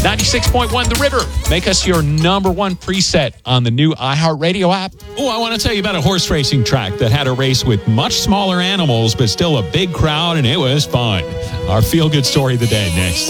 96.1 The River. Make us your number one preset on the new iHeartRadio app. Oh, I want to tell you about a horse racing track that had a race with much smaller animals, but still a big crowd, and it was fun. Our feel-good story of the day next.